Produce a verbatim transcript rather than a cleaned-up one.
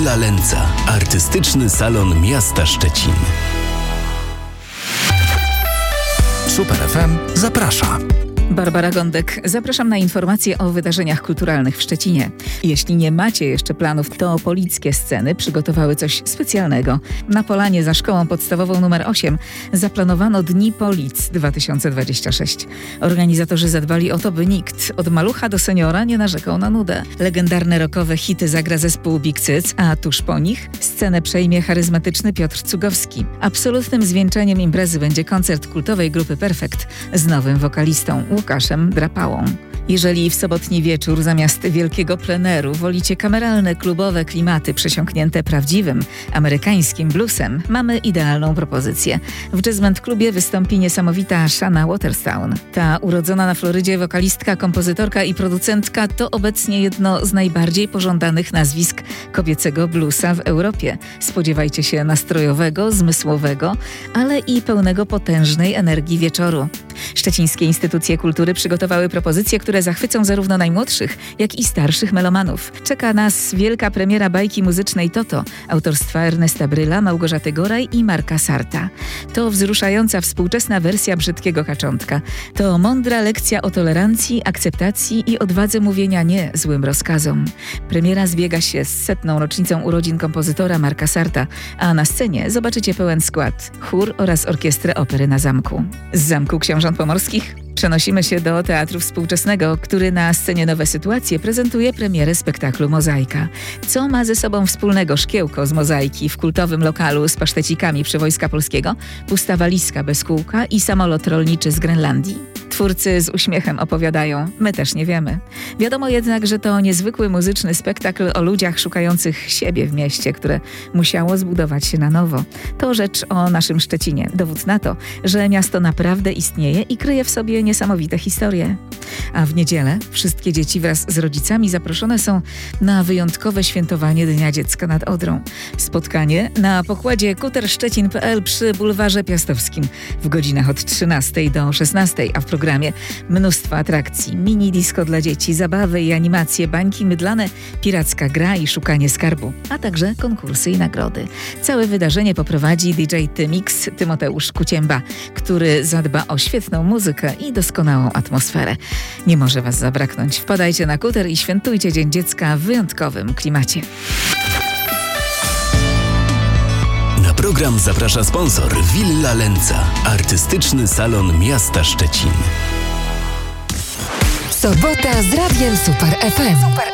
Villa Lenca, artystyczny salon miasta Szczecin. Super F M zaprasza. Barbara Gądek, zapraszam na informacje o wydarzeniach kulturalnych w Szczecinie. Jeśli nie macie jeszcze planów, to polickie sceny przygotowały coś specjalnego. Na Polanie za szkołą podstawową numer osiem zaplanowano Dni Polic dwa tysiące dwadzieścia sześć. Organizatorzy zadbali o to, by nikt, od malucha do seniora, nie narzekał na nudę. Legendarne rockowe hity zagra zespół Big Cyc, a tuż po nich scenę przejmie charyzmatyczny Piotr Cugowski. Absolutnym zwieńczeniem imprezy będzie koncert kultowej grupy Perfekt z nowym wokalistą Łukaszem Drapałą. Jeżeli w sobotni wieczór zamiast wielkiego pleneru wolicie kameralne, klubowe klimaty przesiąknięte prawdziwym, amerykańskim bluesem, mamy idealną propozycję. W Jazzment Klubie wystąpi niesamowita Shanna Waterstown. Ta urodzona na Florydzie wokalistka, kompozytorka i producentka to obecnie jedno z najbardziej pożądanych nazwisk kobiecego bluesa w Europie. Spodziewajcie się nastrojowego, zmysłowego, ale i pełnego potężnej energii wieczoru. Szczecińskie instytucje kultury przygotowały propozycje, które zachwycą zarówno najmłodszych, jak i starszych melomanów. Czeka nas wielka premiera bajki muzycznej Toto, autorstwa Ernesta Bryla, Małgorzaty Goraj i Marka Sarta. To wzruszająca współczesna wersja Brzydkiego Kaczątka. To mądra lekcja o tolerancji, akceptacji i odwadze mówienia nie złym rozkazom. Premiera zbiega się z setną rocznicą urodzin kompozytora Marka Sarta, a na scenie zobaczycie pełen skład, chór oraz orkiestrę opery na zamku. Z Zamku Książąt Pomorskich przenosimy się do Teatru Współczesnego, który na scenie Nowe Sytuacje prezentuje premierę spektaklu Mozaika. Co ma ze sobą wspólnego szkiełko z mozaiki w kultowym lokalu z pasztecikami przy Wojska Polskiego, pusta walizka bez kółka i samolot rolniczy z Grenlandii? Twórcy z uśmiechem opowiadają, my też nie wiemy. Wiadomo jednak, że to niezwykły muzyczny spektakl o ludziach szukających siebie w mieście, które musiało zbudować się na nowo. To rzecz o naszym Szczecinie. Dowód na to, że miasto naprawdę istnieje i kryje w sobie niesamowite historie. A w niedzielę wszystkie dzieci wraz z rodzicami zaproszone są na wyjątkowe świętowanie Dnia Dziecka nad Odrą. Spotkanie na pokładzie kuterszczecin kropka p l przy Bulwarze Piastowskim w godzinach od trzynastej do szesnastej, a w programie mnóstwo atrakcji, mini disco dla dzieci, zabawy i animacje, bańki mydlane, piracka gra i szukanie skarbu, a także konkursy i nagrody. Całe wydarzenie poprowadzi D J Tymix Tymoteusz Kucięba, który zadba o świetną muzykę i doskonałą atmosferę. Nie może Was zabraknąć. Wpadajcie na kuter i świętujcie Dzień Dziecka w wyjątkowym klimacie. Na program zaprasza sponsor Villa Lenca, artystyczny salon miasta Szczecin. Sobota z Radiem Super F M.